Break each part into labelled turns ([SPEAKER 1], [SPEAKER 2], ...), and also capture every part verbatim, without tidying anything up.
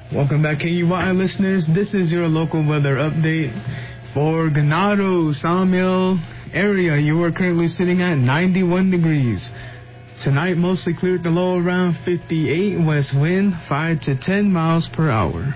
[SPEAKER 1] Welcome back, K U Y I listeners. This is your local weather update for Ganado, Sawmill area. You are currently sitting at ninety-one degrees. Tonight, mostly clear at the low around fifty-eight. West wind, five to ten miles per hour.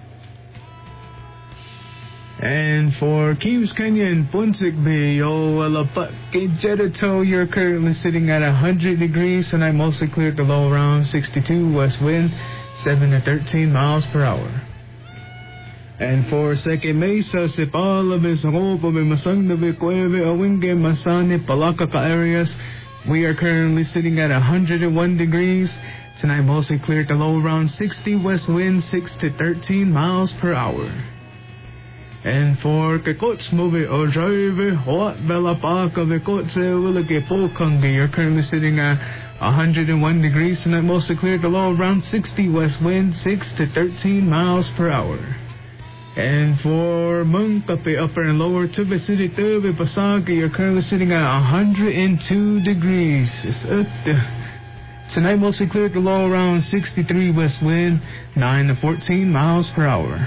[SPEAKER 1] And for Kings Canyon, Punsik Bay, Yoalapak, Jericho, you're currently sitting at one hundred degrees. Tonight, mostly clear at the low around sixty-two. West wind, seven to thirteen miles per hour. And for Second Mesa, Sipala, Besaropa, Masanga, Cueve, Awinge, Masani, Palakaka areas, we are currently sitting at one hundred one degrees. Tonight, mostly clear at the low around sixty. West wind, six to thirteen miles per hour. And for Kekots Movie or Drive, Hot Belapaka, Vekotse, Willake Polkangi, you're currently sitting at one hundred one degrees. Tonight, mostly clear at the low around sixty. West wind, six to thirteen miles per hour. And for Mungkape, upper and lower Tube City, Tube Pasagi, you're currently sitting at one hundred two degrees. Tonight, mostly clear at the low around sixty-three. West wind, nine to fourteen miles per hour.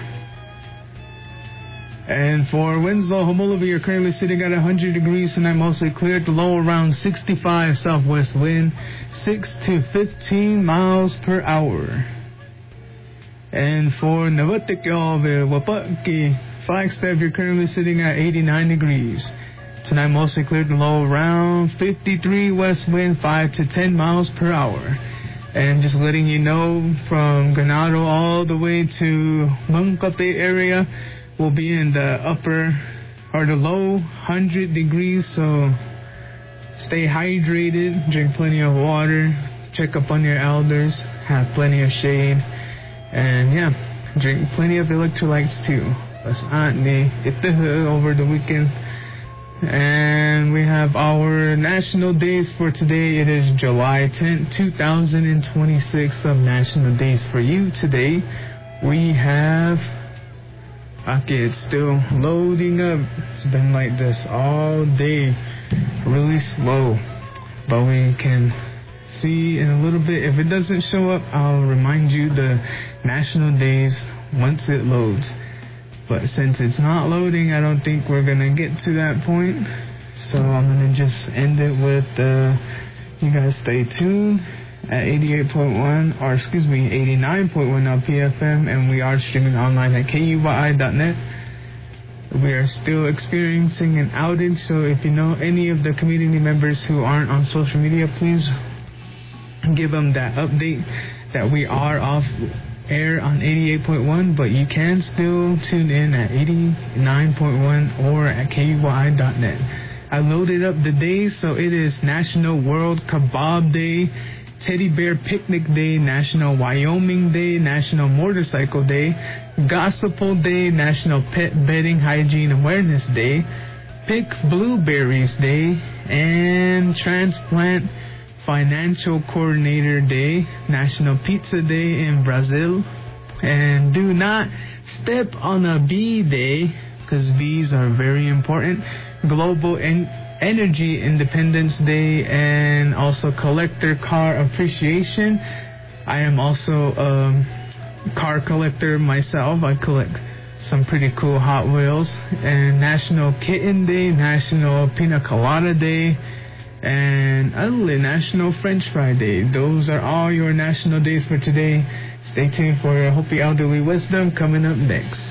[SPEAKER 1] And for Winslow, Homolova, you're currently sitting at one hundred degrees. Tonight, mostly clear at the low around sixty-five. Southwest wind, six to fifteen miles per hour. And for Navatikove, Wapaki, Flagstaff, you're currently sitting at eighty-nine degrees. Tonight, mostly clear at the low around fifty-three. West wind, five to ten miles per hour. And just letting you know, from Ganado all the way to Mungkape area, we'll be in the upper or the low one hundred degrees, so stay hydrated, drink plenty of water, check up on your elders, have plenty of shade, and yeah, drink plenty of electrolytes too. That's Antni over the weekend. And we have our national days for today. It is July tenth, twenty twenty-six, of national days for you. Today we have... Okay, it's still loading up. It's been like this all day. Really slow. But we can see in a little bit. If it doesn't show up, I'll remind you the national days once it loads. But since it's not loading, I don't think we're going to get to that point. So I'm going to just end it with, uh, you guys stay tuned at eighty-eight point one, or excuse me, eighty-nine point one L P F M, and we are streaming online at K U Y I dot net. We are still experiencing an outage, so if you know any of the community members who aren't on social media, please give them that update that we are off air on eighty-eight point one, but you can still tune in at eighty-nine point one or at K U Y I dot net. I loaded up the days, so it is National World Kebab Day, Teddy Bear Picnic Day, National Wyoming Day, National Motorcycle Day, Gospel Day, National Pet Bedding Hygiene Awareness Day, Pick Blueberries Day, and Transplant Financial Coordinator Day, National Pizza Day in Brazil, and Do Not Step on a Bee Day, because bees are very important, Global en- Energy Independence Day, and also Collector Car Appreciation. I am also a car collector myself. I collect some pretty cool Hot Wheels. And National Kitten Day, National Pina Colada Day, and Ugly National French Fry Day. Those are all your national days for today. Stay tuned for Hopi Elderly Wisdom coming up next.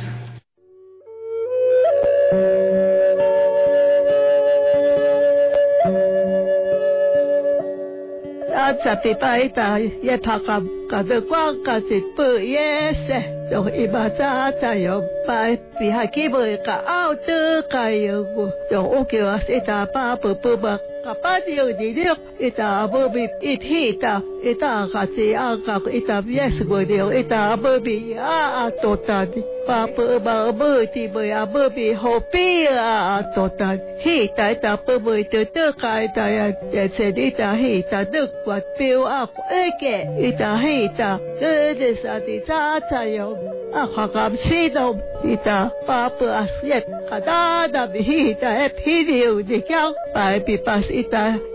[SPEAKER 2] Sapi paita ye paka kabe kwa kasi pu yes yo ibata ta yo pai pi haki bo ka au tu ka yo yo oke wa ita pa pu pu ba ka pa yo di di ita bo bi it hita ita ka si a ka ita yes go di ita bo bi a to ta di pa pu ba bo ti bo ya bo bi ho pi a to ta hita ita pu bo tu tu ka ita ya se di ta hita du kwa piu a eke ita hita de sa di ta ta yo a ka ka si do ita pa pu a yet ka da da bi hita e pi di u di kyang pa pi pas ita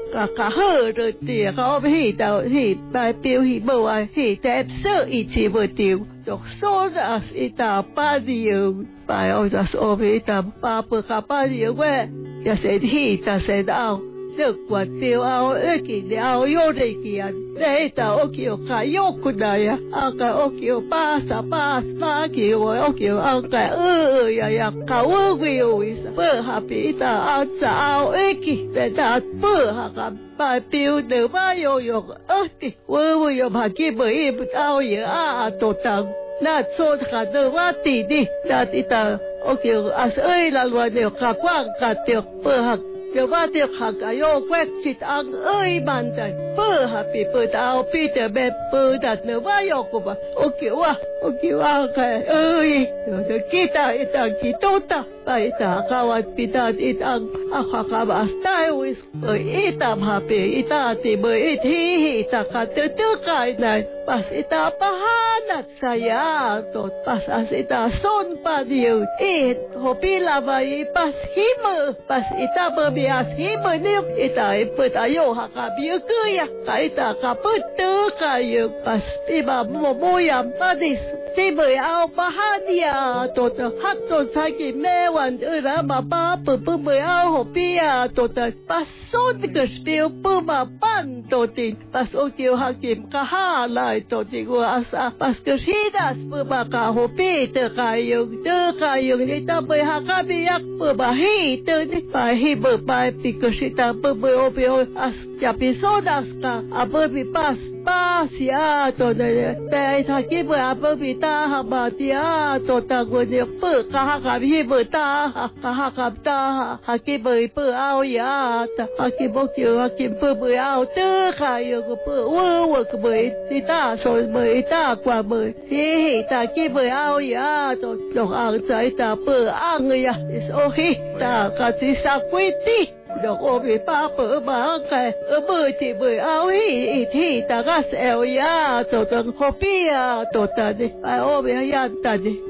[SPEAKER 2] cả cả hở rồi tiệt họ hì tao hì bài biểu hì bầu ai hì đẹp sơ ít chỉ vừa tiêu đọc số ra ít ta ba điều bài ông ra số về ta ba bữa cả ba điều quê ya sẽ hì ta sẽ đau được quả tiêu ao ơi kì ao yêu đây kìa đây tao ô kiều cả yêu cô này à à cái ô kiều ba sa ba ba kiều ô kiều ao cái ơi ya ya cả ơi kiều bữa hà bị ta ao cháo ơi kì để ta bữa hà cả ba tiêu đều ba yêu yêu ơi kì ơi ơi yêu hà kì bởi ao yêu à tổ tăng na cho cả đời ba tỷ đi na tỷ ta ô kiều à ơi là loài đều cả quang cả tiêu bữa hà điều ba điều khác cái yêu quét chít ăn ơi bàn tay bơ hà bị bơ đào bị để bê bơ đặt nữa ba yêu của bà ô kiểu à ô kiểu à cái ơi rồi kita ita kita ta ita kawan kita ita à khác cả bà style with bởi ita hà bị ita thì bởi ita ita cả từ từ cái này pas ita pahanat saya tot pas as ita son pa điều it hobi là vậy pas himer pas ita bơ bias himer niu ita ipet ayo haka biu ke ya ka ita ka petu ka yu pas iba mo moyam padis si bởi ao pahadia tot hak tot saki mewan ura ma pa pu pu bởi ao hopia tot pas son ke spiel pu ma pan totin pas o kiu hakim ka ha lai totin go asa pas ke sidas pu ma ka hopi te ka yu te ka yu ni ta bởi haka biak pu ba hi te ni pa hi bơ pa pi ke sita pu bởi o pi as ya pi sodas ka a pu pi pas ba sia to de te tha ki bơ a pu pi ta ha ba tia to ta go de pu ka ha ka bi bơ ta ka ha ka ta ha ki bơ pu ao ya ta ha ki bo ki ha ki pu bơ ao te ka yu go pu wo wo ko bơ ti ta so bơ ta qua bơ hi hi ta ki bơ ao ya to do ang chai ta pu ang ya is o hi ta ka ti sa kwi ti được ôm bị ba bữa ba cái ở bơi thì bơi áo hi thì ta cái eo ya tổ tầng hộp bia tổ tầng đi ai ôm bị yan ta đi